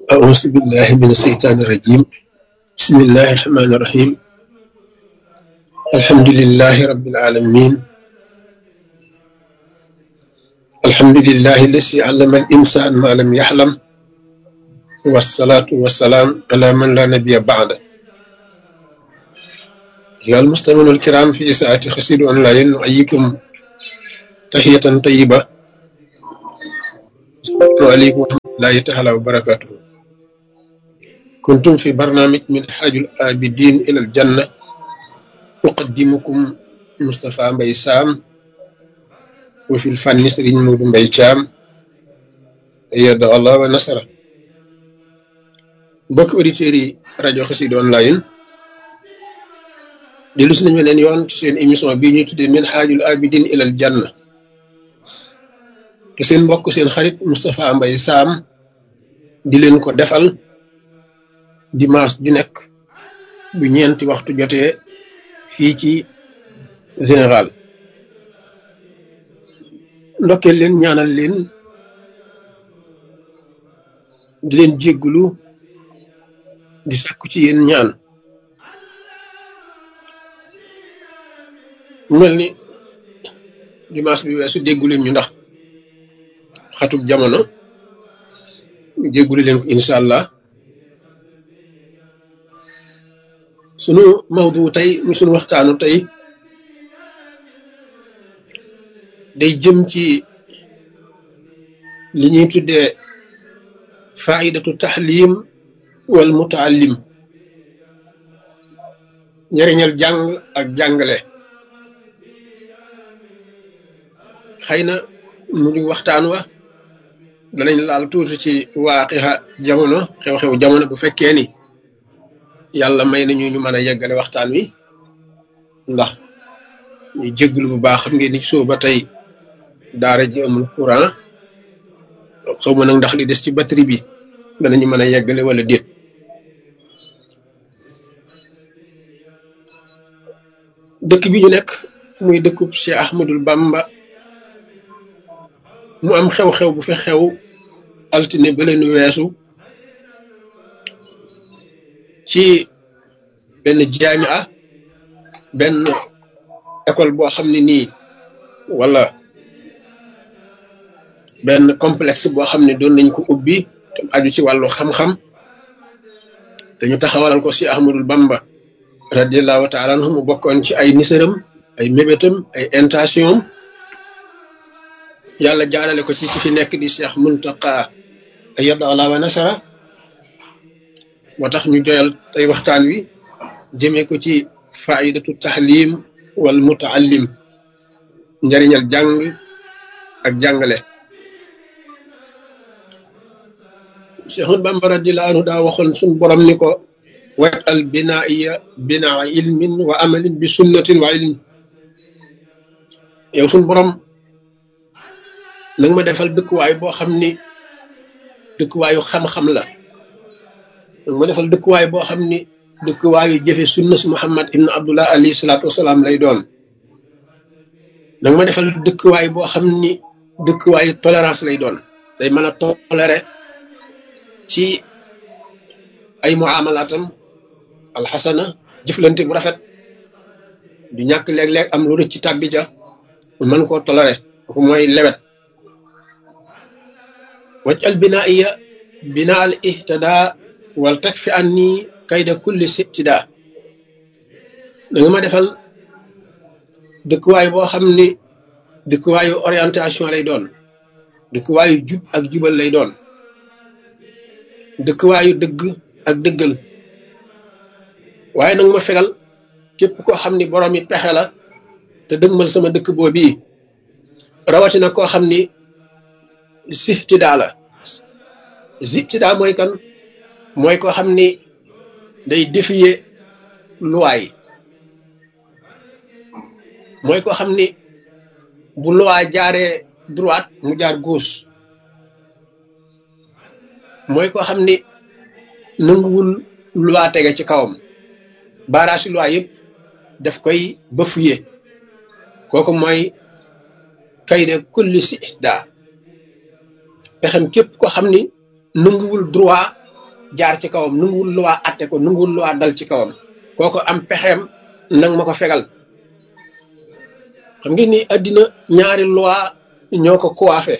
أعوذ بالله من الشيطان الرجيم. بسم الله الرحمن الرحيم. الحمد لله رب العالمين. الحمد لله الذي علم الإنسان ما لم يحلم، والصلاة والسلام على من لا نبي بعده. أيها المستمعون الكرام، في ساعة خسير أونلاين نحييكم تحية طيبة. السلام عليكم ورحمة الله تعالى وبركاته. كنتم في برنامج من حاج الآبدين إلى الجنة، أقدمكم مصطفى مباي سام، وفي الفن سرين مودو مباي شام، أيد الله ونصره. mbokk auditeurs yi rajo Xassida online dellu si nañu beneen yoon ci seen émission bii ñuy tuddee min xaajul abidin ilal janna te seen mbokk seen xarit Moustapha Mbaye Sam di leen ko defal dimanche ju nekk bu ñeenti waxtu jotee fii ci général. ndokkeel leen, ñaanal leen, di leen jéggulu, di sàkku ci yéen ñaan. mel ni dimanche bi weesu déggu leen ñu ndax xatub jamono, jéggulu leen ko incha allah. sunu mawdu tey mu sunu waxtaanu tey day jëm ci li ñuy tuddee faidatu taxlim wal mutaallim, njëriñal jàng ak jàngale. xëy na mu di waxtaan wa danañ laal tuuti ci waaqixa jamono, xew-xew jamono, bu fekkee ni yàlla may nañu ñu mën a yeggale waxtaan wi, ndax ñu jégglu bu baax. xam ngeen ni soo ba tey daara ji amul courant, xaw ma nag ndax li des ci batterie bi danañu mën a yeggale wala déet. dëkk bi ñu nekk muy dëkkub Cheikh Ahmadul Bamba, mu am xew-xew bu fi xew altine ba leen weesu ci benn jaamia, benn école boo xam ne nii, wala benn complexe boo xam ne doon nañ ko ubbi te aju ci wàllu xam-xam. dañu taxawalal ko si Ahmadul Bamba radiallahu taala anhu, mu bokkoon ci ay nisaram, ay mébétam, ay intention. yàlla jaarale ko ci ki fi nekk di Cheikh Muntaqa ayyada Allah wa nasara. moo tax ñu joyal tey waxtaan wi jëmee ko ci faidatu taxlim wal mutaallim, njariñal jàng ak jàngale. Cheikhul Bamba radiallahu anhu daa waxoon suñ borom ni ko wat al binaiya binaa ilmin wa amalin bi sunnatin wa ilm. yow suñ borom nanga ma defal dëkkuwaay boo xam ni dëkkuwaayu xam-xam la, nanga ma defal dëkkuwaay boo xam ni dëkkuwaayu jëfe sunna si Muhammad ibn Abdullah alayhi salaatu wasalaam lay doon. nanga ma defal dëkkuwaay boo xam ni dëkkuwaayu tolérance lay doon, day mën a toléré ci ay muamalaatam alxasana, jëflante bu rafet, du ñàkk léeg-léeg am lu rëcc ci tàbbi ja, mën koo toléré. kooku mooy lewet. waj al binaiya bina al ihtada wal takfi anni kayda kulli sitida. da nga ma defal dëkkuwaay boo xam ni dëkkuwaayu orientation lay doon, dëkkuwaayu jub ak jubal lay doon, dëkkuwaayu dëgg ak dëggal. waaye nag ma fegal képp koo xam ni borom yi pexe la te dëgmal sama dëkk boobii, rawatina koo xam ni sihtidaa la. sihtidaa mooy kan? mooy koo xam ni day défier loi, mooy koo xam ni bu loi jaaree droite mu jaar gauche, mooy koo xam ni nanguwul loi tege ci kawam, baaraasi loi yëpp daf koy bafoué. kooku mooy kayda kulli sihtidaa, pexem képp ko xam ni nanguwul droit jaar ci kawam nanguwul loi atte ko nanguwul loi dal ci kawam kooko am pexeem nang ma ko fegal xam ngeen ni àddina ñaari loi ñoo ko coiffé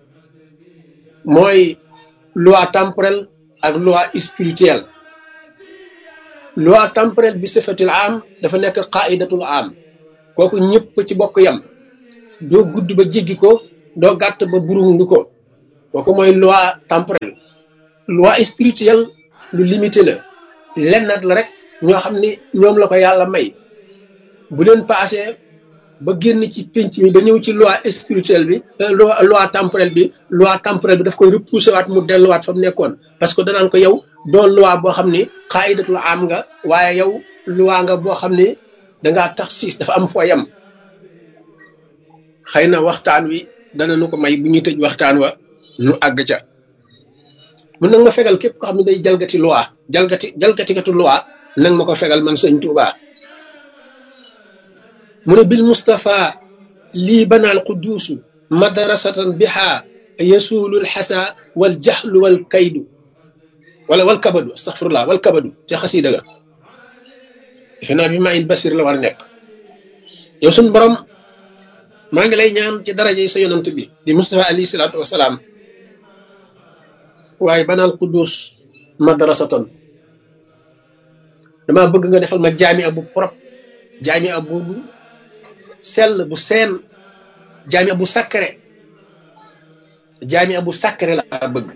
mooy loi temporelle ak loi spirituelle loi temporelle bi sifatil am dafa nekk qaidatul am kooku ñëpp ci bokk yam doo gudd ba jéggi ko doo gàtt ba burundu ko kooku mooy loi temporelle loi spirituelle lu limité la lennat la rek ñoo xam ni ñoom la ko yàlla may bu leen passé ba génn ci pénc mi ba ñëw ci loi spirituelle bi loi temporelle bi daf koy repousser waat mu delluwaat fa mu nekkoon parce que danaan ko yow doo loi boo xam ni xaayidatul am nga waaye yow loi nga boo xam ni dangaa tax siis dafa am foo yam xëy na waxtaan wi dana nu ko may bu ñuy tëj waxtaan wa nu àgg ca mun nag ma fegal képp ko xam ne day jalgati loi jalgatikatu loi nag ma ko fegal man sëñ Tuubaa mu ne bil Mustafa lii banaal quduusu madrasatan biha yasuulul xasa wal jaxlu wal kaydu wala wal kabadu astaxfirullah wal kabadu te xasiida ga defe naa bi maa in basir la war a nekk yow suñ borom maa ngi lay ñaan ci daraja yi sa yonant bi di Mustafa alayhi salaatu wasalaam waaye banaal quduus madrasatan dama bëgg nga defal ma jaami bu propre jaami bu sell bu seen jaami bu sacré laa bëgg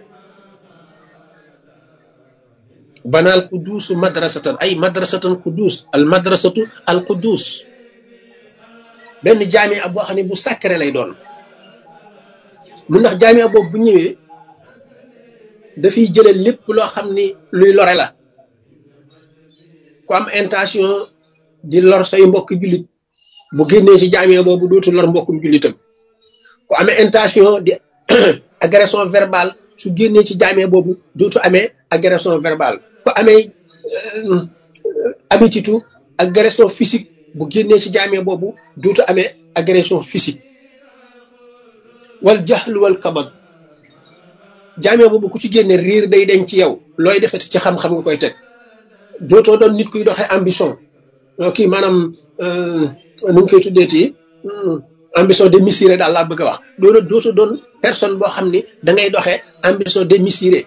banaal quduusu madrasatan ay madrasatan quduus al madrasatu al quduus benn jaami boo xam ne bu sacré lay doon mu ndax jaami boobu bu ñëwee dafiy jëlee lépp loo xam ni luy lore la ku am intention di lor say mbokk jullit bu génnee ci jaamee boobu dootu lor mbokkum jullitam ku amee intention di agression verbale su génnee ci jaamee boobu dootu amee agression verbale ku amee habitude agression physique bu génnee ci jaamee boobu dootu amee agression physique wal jaxlu wal kabad jaamee boobu ku ci génne riir day deñ ci yow looy defati ci xam-xam nga koy teg dootoo doon nit kuy doxee ambition kii maanaam nu ñu koy tuddeeti ambition démesurée daal laa bëgg a wax dootoo doon personne boo xam ni da ngay doxee ambition démesurée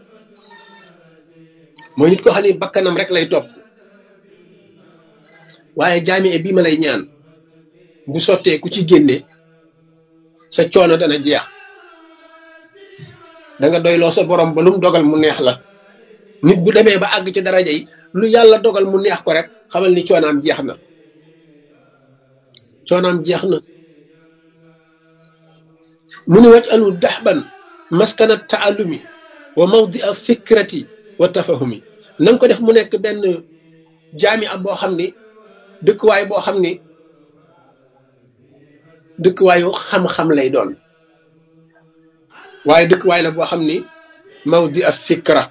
mooy nit koo xam ni bakkanam rek lay topp waaye jaamee bii ma lay ñaan bu sottee ku ci génne sa coono dana jeex da nga doyloo sa borom ba lu mu dogal mu neex la nit bu demee ba àgg ci daraja yi lu yàlla dogal mu neex ko rek xamal ni coonaam jeex na mu ni waj alu daxban maskana taalumi wa mawdi a fikrati wa tafahumi na nga ko def mu nekk benn jaami ab boo xam ni dëkkuwaay boo xam ni dëkkuwaayu xam-xam lay doon waaye dëkkuwaay la boo xam ni mawdi a fikra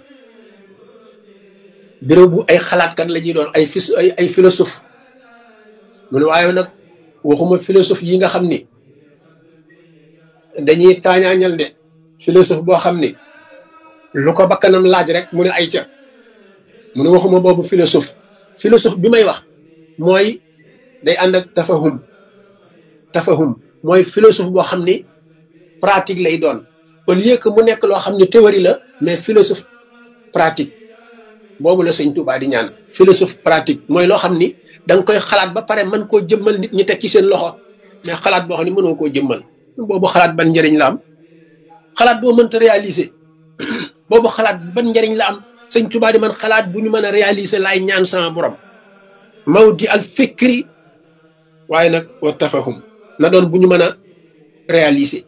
béréb bu ay xalaatkat la ñuy doon ay philosophe mu ne waaye nag waxuma philosophe yi nga xam ni dañuy taañaañal de philosophe boo xam ni lu ko bakkanam laaj rek mu ne ay ca mu ne waxuma boobu philosophe bi may wax mooy day ànd ak tafahum mooy philosophe boo xam ni pratique lay doon au lieu que mu nekk loo xam ni théorie la mais philosophe pratique boobu la sëñ Tuubaa di ñaan philosophe pratique mooy loo xam ni da nga koy xalaat ba pare mën koo jëmmal nit ñi teg ci seen loxo mais xalaat boo xam ni mënoo koo jëmmal boobu xalaat ban njëriñ la am xalaat boo mënta réaliser boobu xalaat ban njëriñ la am sëñ Tuubaa di man xalaat bu ñu mën a réaliser laay ñaan sama borom mawdi al fikri waaye nag wa tafahum na doon bu ñu mën a réaliser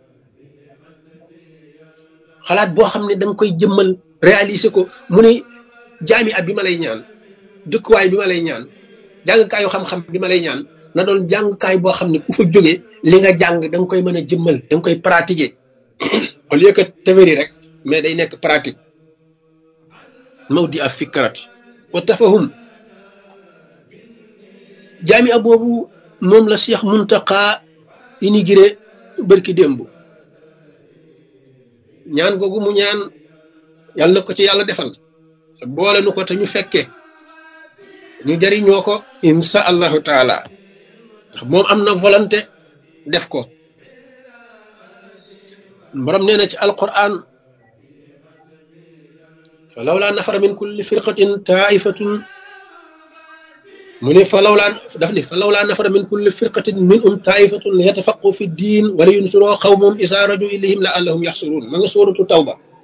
xalaat boo xam ne da nga koy jëmmal réaliser ko mu ne jaami ab bi ma lay ñaan dëkkuwaay bi ma lay ñaan jàngkaayu xam-xam bi ma lay ñaan na doon jàngkaay boo xam ne ku fa jógee li nga jàng da nga koy mën a jëmmal da nga koy pratiquer au lieu que théorie rek mais day nekk pratique mawdi a fikrat wa tafahum jaami ab boobu moom la Cheikh Muntaqa inauguré bërki démb ñaan googu mu ñaan yàlla na ko ci yàlla defal boole nu ko te ñu fekke ñu jariñoo ko insha allahu taala ndax moom am na volonté def ko borom nee na ci alquran fa lawla nafara min kulli firqatin taifatun mu ne fa lawla nafara min kulli firqatin minhum taifatun li yatafaqu fi ddin wa li yunsuroo qawmahum isa raju ilayhim la allahum yaxsurun ma nga suuratu tawba